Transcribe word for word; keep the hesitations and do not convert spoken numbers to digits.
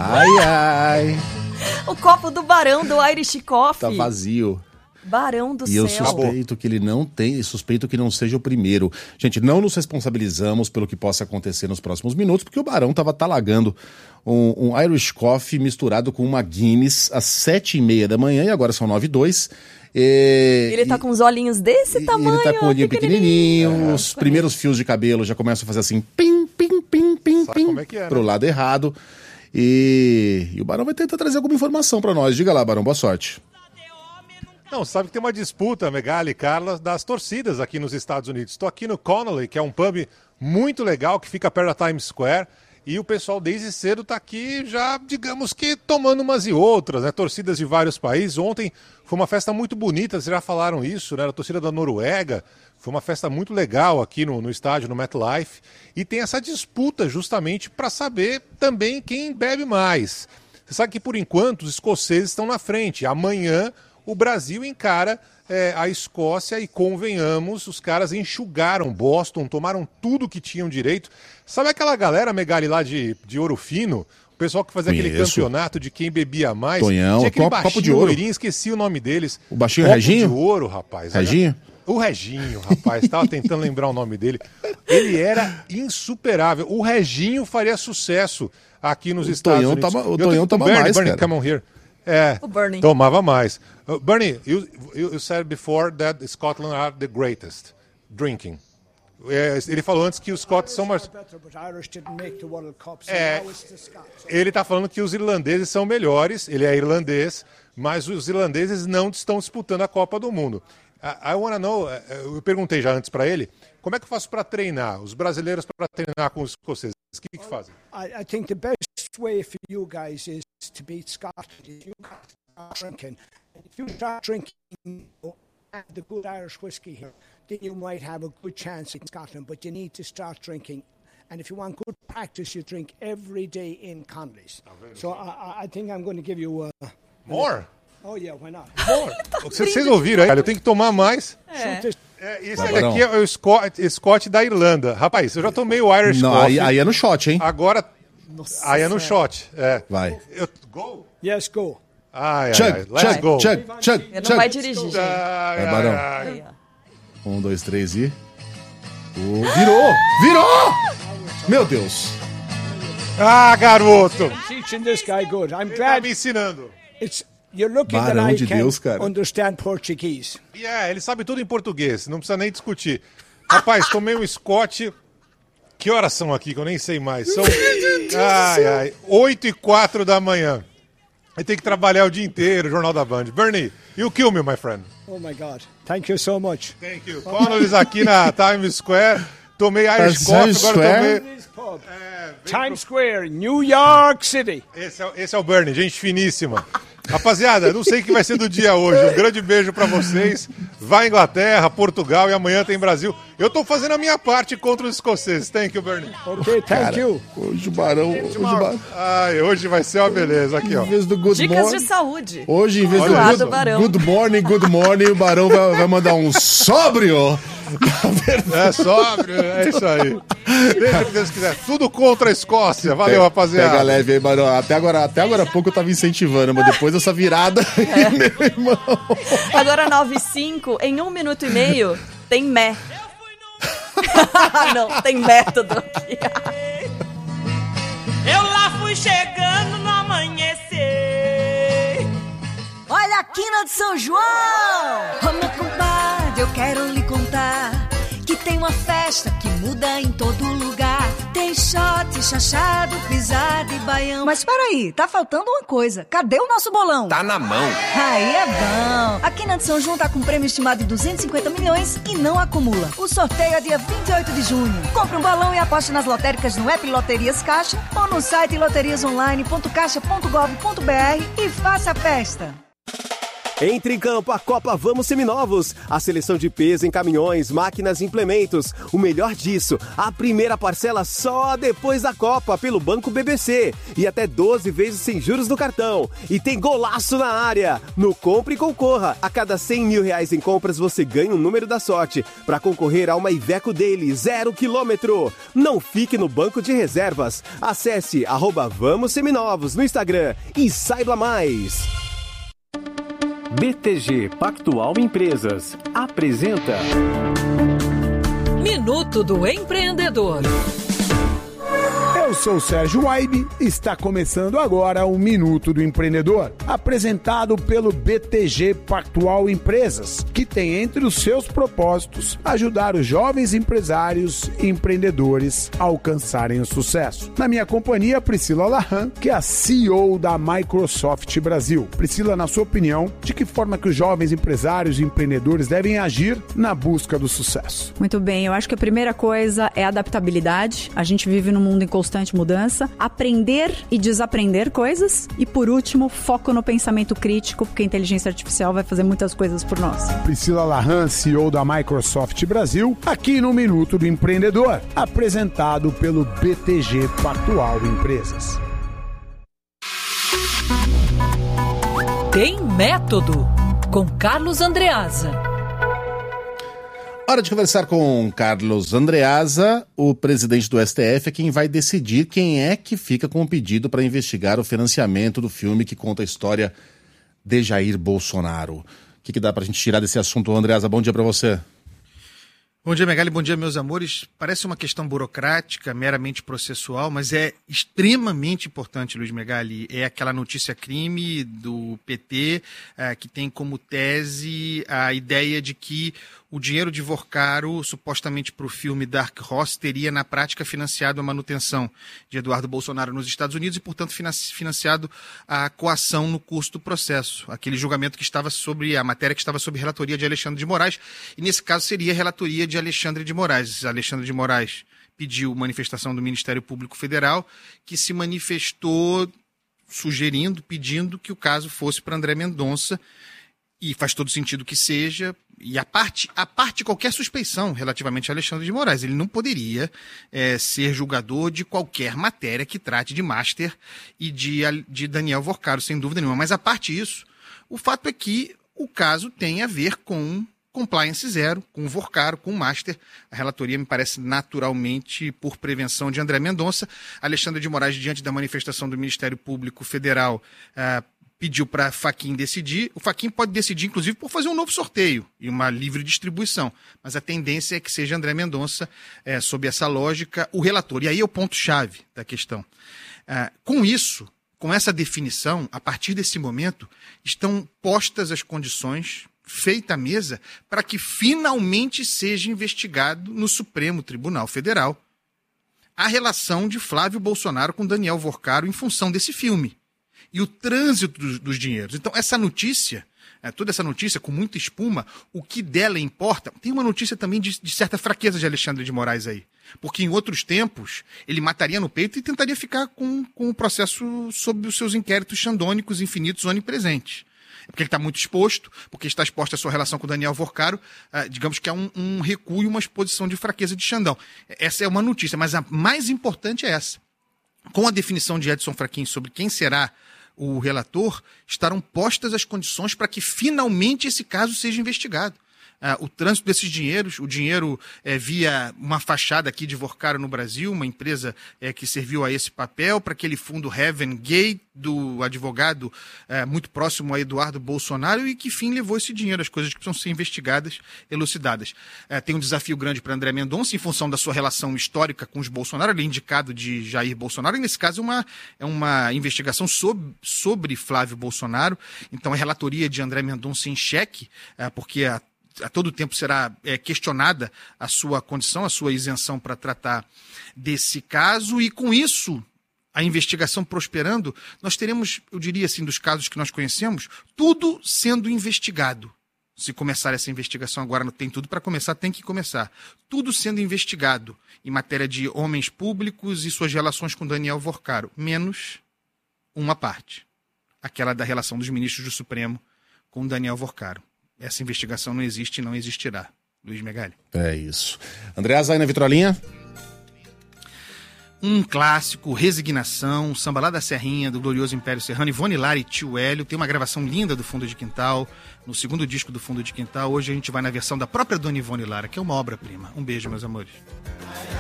Ai, ai. O copo do Barão do Irish Coffee. Tá vazio. Barão do e céu. E eu suspeito que ele não tem, suspeito que não seja o primeiro. Gente, não nos responsabilizamos pelo que possa acontecer nos próximos minutos, porque o Barão tava talagando um, um Irish Coffee misturado com uma Guinness às sete e meia da manhã, e agora são nove e dois. E, ele tá e, com os olhinhos desse tamanho. Ele tá com o olhinho pequenininho, é, os primeiros fios de cabelo já começam a fazer assim, pim, pim, pim, pim, Sabe pim, como é que é, né? Pro lado errado. E, e o Barão vai tentar trazer alguma informação pra nós. Diga lá, Barão, boa sorte. Não, sabe que tem uma disputa, Megali e Carla, das torcidas aqui nos Estados Unidos. Estou aqui no Connolly, que é um pub muito legal, que fica perto da Times Square. E o pessoal desde cedo está aqui já, digamos que, tomando umas e outras, né? Torcidas de vários países. Ontem foi uma festa muito bonita, vocês já falaram isso, né? A torcida da Noruega. Foi uma festa muito legal aqui no, no estádio, no MetLife. E tem essa disputa justamente para saber também quem bebe mais. Você sabe que, por enquanto, os escoceses estão na frente. Amanhã o Brasil encara é, a Escócia e, convenhamos, os caras enxugaram Boston, tomaram tudo que tinham direito. Sabe aquela galera, Megali, lá de, de Ouro Fino? O pessoal que fazia Conheço. aquele campeonato de quem bebia mais. Tonhão, tinha aquele copo, baixinho copo de ouro. loirinho, esqueci o nome deles. O baixinho copo Reginho? de ouro, rapaz. Reginho? O Reginho, rapaz, estava tentando lembrar o nome dele. Ele era insuperável. O Reginho faria sucesso aqui nos o Estados Tonhão Unidos. Tava, o Tonhão tava Bernie, mais, Bernie, cara. come on here. É, o Bernie. Tomava mais. Uh, Bernie, you, you said before that Scotland are the greatest drinking. É, ele falou antes que os Scots são mais... É, ele está falando que os irlandeses são melhores, ele é irlandês, mas os irlandeses não estão disputando a Copa do Mundo. I, I wanna know, eu perguntei já antes para ele, como é que eu faço para treinar? Os brasileiros para treinar com os escoceses, o que, que fazem? I, I think the best way for you guys is to beat Scotland. If you start drinking, if you start drinking the good Irish whiskey here, then you might have a good chance in Scotland, but you need to start drinking. And if you want good practice, you drink every day in Connolly's. So I, I think I'm going to give you... Uh, More? Oh, yeah, why not? More. Vocês ouviram aí? Eu tenho que tomar mais. É. É, esse daqui é o Scott, Scott da Irlanda. Rapaz, eu já tomei o Irish Não, Coffee. aí, aí é no shot, hein? Agora, Nossa, aí é no sério. shot. É. Vai. Eu, go? Yes, go. Ai, Chug, ai, ai. Let's chug, go. chug, chug, Ele não chug. vai dirigir, gente. Ai, Vai, ai, Barão. ai. Aí, ó. Um, dois, três e... Oh, virou! Virou! Meu Deus! Ah, garoto! Teaching this guy good. I'm Ele tá glad me ensinando. it's... You're lucky that Barão I de can Deus, cara. understand Portuguese. E é, ele sabe tudo em português, não precisa nem discutir. Rapaz, tomei um Scott. Que horas são aqui que eu nem sei mais? São ai, ai, oito e quatro da manhã. Aí tem que trabalhar o dia inteiro, o Jornal da Band. Bernie, you kill me, my friend. Oh, my God. Thank you so much. Thank you. Connolly's aqui na Times Square. Tomei Irish Times Coffee, agora Square? tomei... Pub. É, vem Times Square, New York City. Esse é, esse é o Bernie, gente finíssima. Rapaziada, não sei o que vai ser do dia hoje. Um grande beijo pra vocês. Vai Inglaterra, Portugal e amanhã tem Brasil. Eu tô fazendo a minha parte contra os escoceses. Thank you, Bernie. Okay, thank Cara, you. hoje o Barão... Hoje o Barão... Ai, hoje vai ser uma beleza. Aqui, ó. Em vez do good Dicas morning, de saúde. hoje, em vez Olha do lá, good, do Barão. good morning, good morning, o Barão vai, vai mandar um sóbrio. É sóbrio, é isso aí. Deixa o que Deus quiser. Tudo contra a Escócia. Valeu, Pega- rapaziada. Pega leve aí, Barão. Até agora, até agora há pouco eu tava incentivando, mas depois dessa virada, meu irmão. Agora nove e cinco, em um minuto e meio, tem Mé. Não, tem método aqui. Eu lá fui chegando no amanhecer. Olha a quina de São João! Ô meu compadre, eu quero lhe contar que tem uma festa que muda em todo lugar. Tem shot, chachado, pisada e baião. Mas peraí, tá faltando uma coisa. Cadê o nosso bolão? Tá na mão. Aí é bom. A Quina de São João tá com um prêmio estimado de duzentos e cinquenta milhões e não acumula. O sorteio é dia vinte e oito de junho. Compre um balão e aposte nas lotéricas no app Loterias Caixa ou no site loterias online ponto caixa ponto gov ponto br e faça a festa. Entre em campo a Copa Vamos Seminovos. A seleção de peso em caminhões, máquinas e implementos. O melhor disso, a primeira parcela só depois da Copa pelo Banco B B C. E até doze vezes sem juros no cartão. E tem golaço na área. No Compre e Concorra. A cada cem mil reais em compras você ganha um número da sorte para concorrer a uma Iveco Daily zero quilômetro. Não fique no banco de reservas. Acesse arroba Vamos Seminovos no Instagram e saiba mais. B T G Pactual Empresas apresenta Minuto do Empreendedor. Eu sou o Sérgio Waibe e está começando agora o Minuto do Empreendedor, apresentado pelo B T G Pactual Empresas, que tem entre os seus propósitos ajudar os jovens empresários e empreendedores a alcançarem o sucesso. Na minha companhia, Priscila Lahan, que é a C E O da Microsoft Brasil. Priscila, na sua opinião, de que forma que os jovens empresários e empreendedores devem agir na busca do sucesso? Muito bem, eu acho que a primeira coisa é adaptabilidade. A gente vive num mundo em constante mudança, aprender e desaprender coisas e, por último, foco no pensamento crítico, porque a inteligência artificial vai fazer muitas coisas por nós. Priscila Lahan, C E O da Microsoft Brasil, aqui no Minuto do Empreendedor, apresentado pelo B T G Pactual Empresas. Tem Método, com Carlos Andreasa. Hora de conversar com Carlos Andreasa, o presidente do S T F, é quem vai decidir quem é que fica com o pedido para investigar o financiamento do filme que conta a história de Jair Bolsonaro. O que, que dá para a gente tirar desse assunto, Andreasa? Bom dia para você. Bom dia, Megali, bom dia, meus amores. Parece uma questão burocrática, meramente processual, mas é extremamente importante, Luiz Megali. É aquela notícia crime do P T é, que tem como tese a ideia de que o dinheiro de Vorcaro, supostamente para o filme Dark Horse, teria na prática financiado a manutenção de Eduardo Bolsonaro nos Estados Unidos e, portanto, financiado a coação no curso do processo. Aquele julgamento que estava sobre, a matéria que estava sob relatoria de Alexandre de Moraes, e nesse caso seria a relatoria de Alexandre de Moraes. Alexandre de Moraes pediu manifestação do Ministério Público Federal, que se manifestou sugerindo, pedindo que o caso fosse para André Mendonça, e faz todo sentido que seja, e a parte, a parte qualquer suspeição relativamente a Alexandre de Moraes. Ele não poderia é, ser julgador de qualquer matéria que trate de Master e de, de Daniel Vorcaro, sem dúvida nenhuma. Mas a parte disso, o fato é que o caso tem a ver com compliance zero, com o Vorcaro, com o Master. A relatoria me parece naturalmente por prevenção de André Mendonça. Alexandre de Moraes, diante da manifestação do Ministério Público Federal, uh, pediu para a Fachin decidir. O Fachin pode decidir, inclusive, por fazer um novo sorteio e uma livre distribuição. Mas a tendência é que seja André Mendonça, é, sob essa lógica, o relator. E aí é o ponto-chave da questão. Ah, com isso, com essa definição, a partir desse momento, estão postas as condições, feita a mesa, para que finalmente seja investigado no Supremo Tribunal Federal a relação de Flávio Bolsonaro com Daniel Vorcaro em função desse filme. E o trânsito dos, dos dinheiros. Então, essa notícia, é, toda essa notícia com muita espuma, o que dela importa... Tem uma notícia também de, de certa fraqueza de Alexandre de Moraes aí. Porque em outros tempos, ele mataria no peito e tentaria ficar com, com o processo sob os seus inquéritos xandônicos, infinitos, onipresentes. É porque ele está muito exposto, porque está exposto à sua relação com o Daniel Vorcaro, ah, digamos que é um, um recuo e uma exposição de fraqueza de Xandão. Essa é uma notícia, mas a mais importante é essa. Com a definição de Edson Fachin sobre quem será o relator, estarão postas as condições para que finalmente esse caso seja investigado. Ah, o trânsito desses dinheiros, o dinheiro é, via uma fachada aqui de Vorcaro no Brasil, uma empresa é, que serviu a esse papel, para aquele fundo Heaven Gate, do advogado é, muito próximo a Eduardo Bolsonaro, e que fim levou esse dinheiro, as coisas que precisam ser investigadas, elucidadas. É, tem um desafio grande para André Mendonça, em função da sua relação histórica com os Bolsonaro, ele é indicado de Jair Bolsonaro, e nesse caso é uma, é uma investigação sobre, sobre Flávio Bolsonaro, então é relatoria de André Mendonça em xeque, é, porque a a todo tempo será é, questionada a sua condição, a sua isenção para tratar desse caso, e com isso, a investigação prosperando, nós teremos, eu diria assim, dos casos que nós conhecemos, tudo sendo investigado. Se começar essa investigação agora, não tem tudo para começar, tem que começar. Tudo sendo investigado em matéria de homens públicos e suas relações com Daniel Vorcaro, menos uma parte, aquela da relação dos ministros do Supremo com Daniel Vorcaro. Essa investigação não existe e não existirá. Luiz Megali. É isso. Andreasa, aí na vitrolinha? Um clássico, Resignação, samba lá da Serrinha, do glorioso Império Serrano, Ivone Lara e Tio Hélio. Tem uma gravação linda do Fundo de Quintal, no segundo disco do Fundo de Quintal. Hoje a gente vai na versão da própria Dona Ivone Lara, que é uma obra-prima. Um beijo, meus amores.